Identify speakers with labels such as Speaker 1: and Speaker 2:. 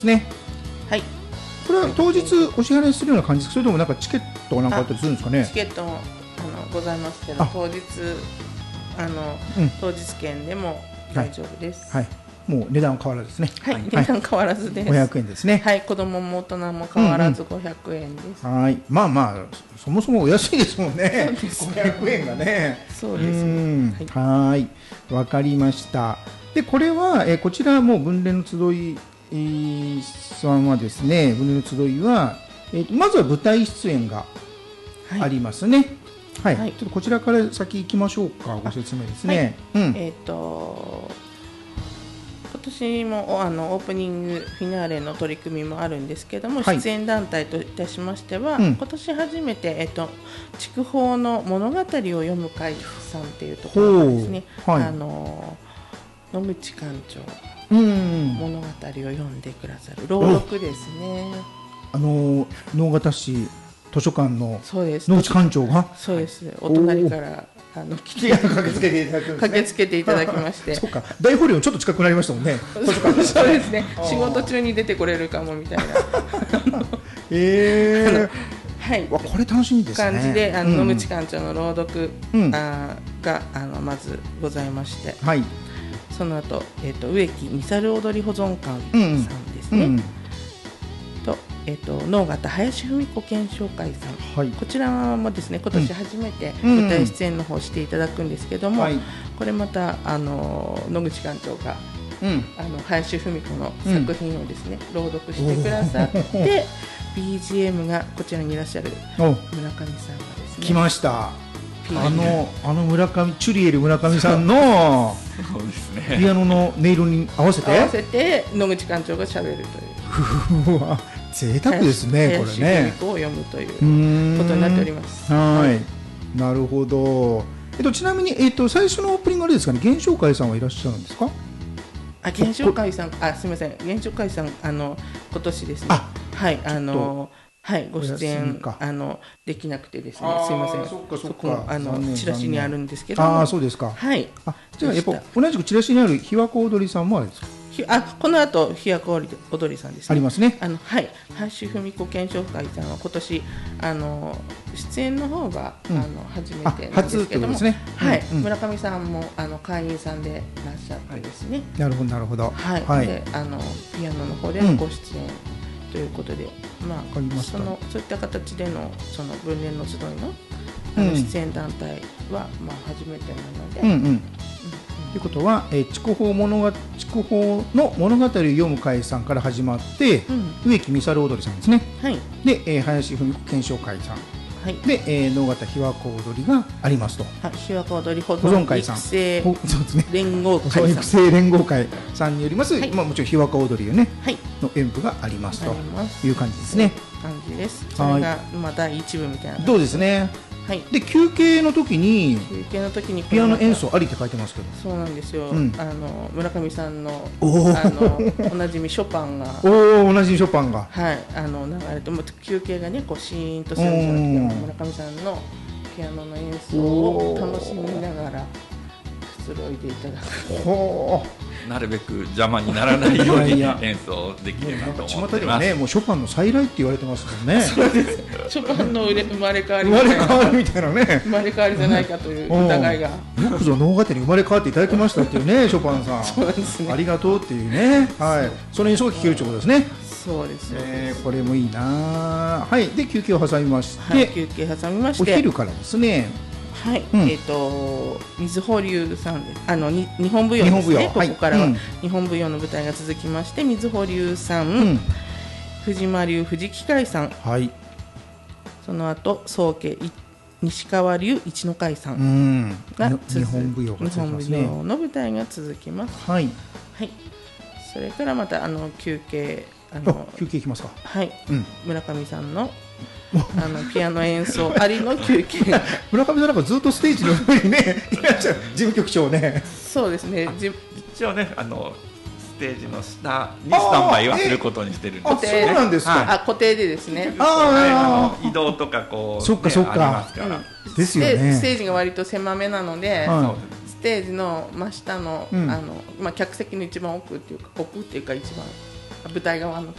Speaker 1: ね。
Speaker 2: はい。
Speaker 1: これは当日お支払いするような感じですか、それともなんかチケットがなんかあったりするんですかね。
Speaker 2: チケットもございますけど、当日当日券でも大丈夫です。
Speaker 1: はい。もう値段は変わらずですね。
Speaker 2: はい。値段変わらずです。
Speaker 1: 500円ですね。
Speaker 2: はい。子供も大人も変わらず500円です。
Speaker 1: はい。まあまあそもそもお安いですもんね。500円がね。
Speaker 2: そうです。
Speaker 1: はい。わかりました。でこれはこちらも分霊の集いさんはですね、分霊の集いはまずは舞台出演がありますね。はい。ちょっとこちらから先行きましょうか。ご説明ですね。
Speaker 2: 今年もオープニングフィナーレの取り組みもあるんですけども、出演団体といたしましては、今年初めて筑豊の物語を読む会さんっていうところがですね、野口館長が物語を読んでくださる朗読ですね。
Speaker 1: 直方市図書館の野口館長が、
Speaker 2: そうです。お隣から駆けつけていただきまして、
Speaker 1: そうか、大ホールよちょっと近くなりましたもんね。
Speaker 2: そうですね。仕事中に出てこれるかもみたいな。はい。
Speaker 1: これ楽しみですね。
Speaker 2: 感じで野口館長の朗読がまずございまして、その後植木みさる踊り保存館さんですね。と能形林文子検証会さん、こちらもですね今年初めて舞台出演の方していただくんですけども、これまた野口館長が林文子の作品をですね朗読してくださって、BGM がこちらにいらっしゃる村上さんがですね
Speaker 1: 来ました。村上チュリエル村上さんのピアノの音色に合わせて
Speaker 2: 野口館長がしゃべるという。
Speaker 1: 贅沢ですね、これね。
Speaker 2: 林文子を読むということになっております。
Speaker 1: なるほど。ちなみに最初のオープニングあれですかね、源証会さんはいらっしゃるんですか。
Speaker 2: 源証会さん、すみません、源証会さん今年ですね。ご出演できなくてですね、すみません。そこチラシにあるんですけど。
Speaker 1: そうですか。じゃあやっぱ同じくチラシにあるひわこ踊りさんもあれですか。
Speaker 2: この後ひわこ踊りさんですね。
Speaker 1: ありますね。
Speaker 2: 林文子検証会さんは今年出演の方が初めてなんですけども、村上さんも会員さんでいらっしゃってですね。
Speaker 1: なるほどなるほど。
Speaker 2: でピアノの方でのご出演ということで、そういった形でのその分霊の集いの出演団体は初めてなので。
Speaker 1: ということは、筑豊の物語を読む会さんから始まって、植木みさる踊りさんですね。で、林文子検証会さん。で、能形ひわこ踊りがありますと。
Speaker 2: ひわこ踊り保存会さん。育成連合会さん。
Speaker 1: 育成連合会さんによります。もちろんひわこ踊りよね。の演舞がありますという感じですね。
Speaker 2: 感じです。それが第一部みたいな。
Speaker 1: そうですね。で休憩の時にピアノ演奏ありって書いてますけど、
Speaker 2: そうなんですよ。村上さんのおなじみショパンが
Speaker 1: おなじみショパンが
Speaker 2: 流れて、休憩がねこうシーンとするんじゃなくて、村上さんのピアノの演奏を楽しみながらくつろいでいただく。
Speaker 3: なるべく邪魔にならないように演奏できればと思っています。
Speaker 1: 巷ではね、もうショパンの再来って言われてますもんね。
Speaker 2: そうです。ショパンの生まれ変わり
Speaker 1: みたいなね。
Speaker 2: 生まれ変わりじゃないかという疑いが。よ
Speaker 1: くぞ能形に生まれ変わっていただきましたっていうね、ショパンさん。
Speaker 2: そうなんですね。
Speaker 1: ありがとうっていうね。その演奏が聴けるということですね。
Speaker 2: そうです。
Speaker 1: これもいいな。で休憩を挟みまして、お昼からですね。
Speaker 2: 水保流さんで日本舞踊ですね。ここからは日本舞踊の舞台が続きまして、水保流さん、藤間流藤木会さん、その後宗家西川流一の会さんが
Speaker 1: 日本舞踊
Speaker 2: の舞台が続きます。それからまた休憩
Speaker 1: 休憩いきますか。
Speaker 2: 村上さんのピアノ演奏ありの休憩。
Speaker 1: 村上さんなんかずっとステージの上にねいらっしゃる、事務局長ね。
Speaker 2: そうですね。
Speaker 3: 一応ねステージの下にスタンバイはすることにしてるんです。
Speaker 1: そうなんですか。
Speaker 2: 固定でですね。
Speaker 3: 移動とかこう
Speaker 1: そっかそっかですよね。
Speaker 2: ステージが割と狭めなので、ステージの真下の客席の一番奥っていうか一番舞台側の